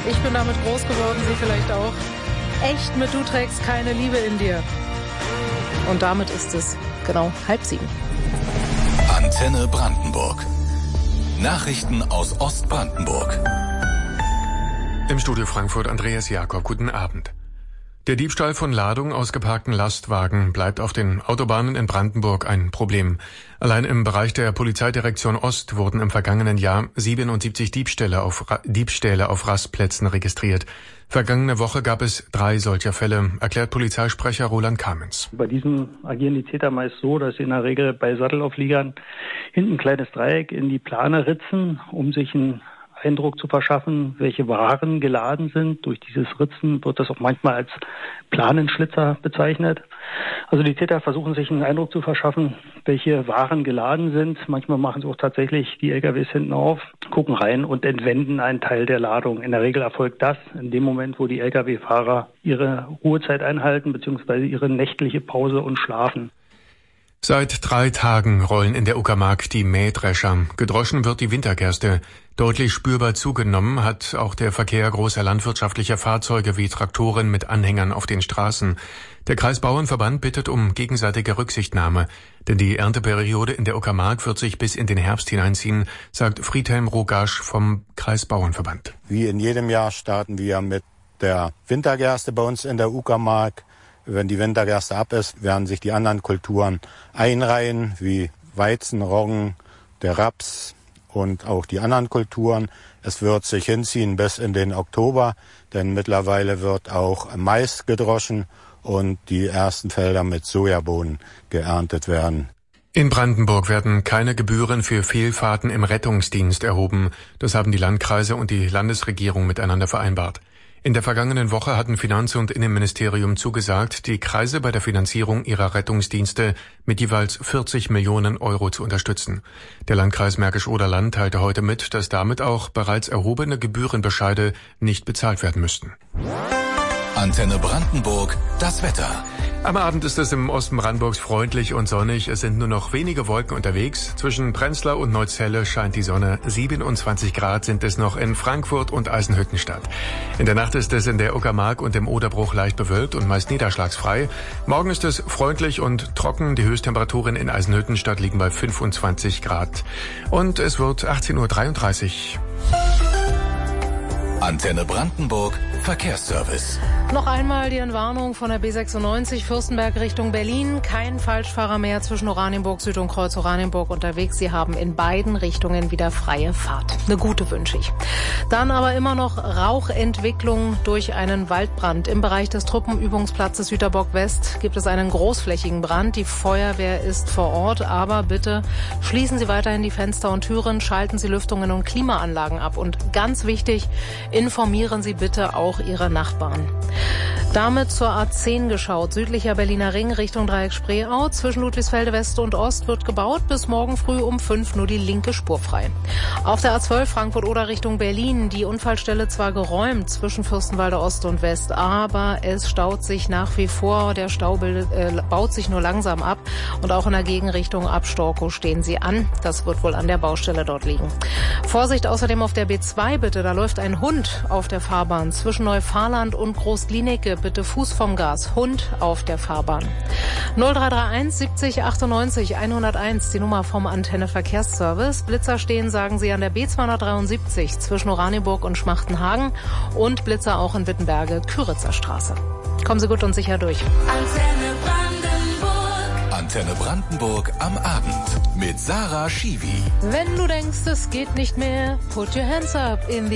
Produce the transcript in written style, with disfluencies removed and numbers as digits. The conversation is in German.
Ich bin damit groß geworden, Sie vielleicht auch. Echt mit Du trägst keine Liebe in dir. Und damit ist es genau 6:30. Antenne Brandenburg. Nachrichten aus Ostbrandenburg. Im Studio Frankfurt Andreas Jakob. Guten Abend. Der Diebstahl von Ladung aus geparkten Lastwagen bleibt auf den Autobahnen in Brandenburg ein Problem. Allein im Bereich der Polizeidirektion Ost wurden im vergangenen Jahr 77 Diebstähle auf Rastplätzen registriert. Vergangene Woche gab es 3 solcher Fälle, erklärt Polizeisprecher Roland Kamens. Bei diesem agieren die Täter meist so, dass sie in der Regel bei Sattelaufliegern hinten ein kleines Dreieck in die Plane ritzen, um sich einen Eindruck zu verschaffen, welche Waren geladen sind. Durch dieses Ritzen wird das auch manchmal als Planenschlitzer bezeichnet. Also die Täter versuchen sich einen Eindruck zu verschaffen, welche Waren geladen sind. Manchmal machen sie auch tatsächlich die LKWs hinten auf, gucken rein und entwenden einen Teil der Ladung. In der Regel erfolgt das in dem Moment, wo die LKW-Fahrer ihre Ruhezeit einhalten bzw. ihre nächtliche Pause und schlafen. Seit 3 Tagen rollen in der Uckermark die Mähdrescher. Gedroschen wird die Wintergerste. Deutlich spürbar zugenommen hat auch der Verkehr großer landwirtschaftlicher Fahrzeuge wie Traktoren mit Anhängern auf den Straßen. Der Kreisbauernverband bittet um gegenseitige Rücksichtnahme, denn die Ernteperiode in der Uckermark wird sich bis in den Herbst hineinziehen, sagt Friedhelm Rogasch vom Kreisbauernverband. Wie in jedem Jahr starten wir mit der Wintergerste bei uns in der Uckermark. Wenn die Wintergerste ab ist, werden sich die anderen Kulturen einreihen, wie Weizen, Roggen, der Raps und auch die anderen Kulturen. Es wird sich hinziehen bis in den Oktober, denn mittlerweile wird auch Mais gedroschen und die ersten Felder mit Sojabohnen geerntet werden. In Brandenburg werden keine Gebühren für Fehlfahrten im Rettungsdienst erhoben. Das haben die Landkreise und die Landesregierung miteinander vereinbart. In der vergangenen Woche hatten Finanz- und Innenministerium zugesagt, die Kreise bei der Finanzierung ihrer Rettungsdienste mit jeweils 40 Millionen Euro zu unterstützen. Der Landkreis Märkisch-Oderland teilte heute mit, dass damit auch bereits erhobene Gebührenbescheide nicht bezahlt werden müssten. Antenne Brandenburg, das Wetter. Am Abend ist es im Osten Brandenburgs freundlich und sonnig. Es sind nur noch wenige Wolken unterwegs. Zwischen Prenzlau und Neuzelle scheint die Sonne. 27 Grad sind es noch in Frankfurt und Eisenhüttenstadt. In der Nacht ist es in der Uckermark und im Oderbruch leicht bewölkt und meist niederschlagsfrei. Morgen ist es freundlich und trocken. Die Höchsttemperaturen in Eisenhüttenstadt liegen bei 25 Grad. Und es wird 18:33 Uhr. Antenne Brandenburg, Verkehrsservice. Noch einmal die Entwarnung von der B96 Fürstenberg Richtung Berlin. Kein Falschfahrer mehr zwischen Oranienburg Süd und Kreuz Oranienburg unterwegs. Sie haben in beiden Richtungen wieder freie Fahrt. Eine gute wünsche ich. Dann aber immer noch Rauchentwicklung durch einen Waldbrand. Im Bereich des Truppenübungsplatzes Jüterbock West gibt es einen großflächigen Brand. Die Feuerwehr ist vor Ort, aber bitte schließen Sie weiterhin die Fenster und Türen, schalten Sie Lüftungen und Klimaanlagen ab. Und ganz wichtig, informieren Sie bitte auch Ihre Nachbarn. Damit zur A10 geschaut. Südlicher Berliner Ring Richtung Dreieck Spreeau. Zwischen Ludwigsfelde West und Ost wird gebaut. Bis morgen früh um 5 nur die linke Spur frei. Auf der A12 Frankfurt-Oder Richtung Berlin. Die Unfallstelle zwar geräumt zwischen Fürstenwalde Ost und West, aber es staut sich nach wie vor. Der Stau baut sich nur langsam ab. Und auch in der Gegenrichtung ab Storkow stehen sie an. Das wird wohl an der Baustelle dort liegen. Vorsicht außerdem auf der B2 bitte. Da läuft ein Hund auf der Fahrbahn. Zwischen Neufahrland und Groß-Glienicke bitte Fuß vom Gas. Hund auf der Fahrbahn. 0331 70 98 101, die Nummer vom Antenne Verkehrsservice. Blitzer stehen, sagen Sie, an der B273 zwischen Oranienburg und Schmachtenhagen und Blitzer auch in Wittenberge, Küritzer Straße. Kommen Sie gut und sicher durch. Antenne Brandenburg. Antenne Brandenburg am Abend mit Sarah Schiwi. Wenn du denkst, es geht nicht mehr, put your hands up in the